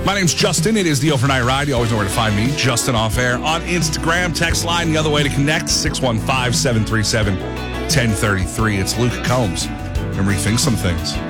My name's Justin. It is the Overnight Ride. You always know where to find me, Justin Off Air, on Instagram. Text line, the other way to connect, 615-737-1033. It's Luke Combs. And rethink some things.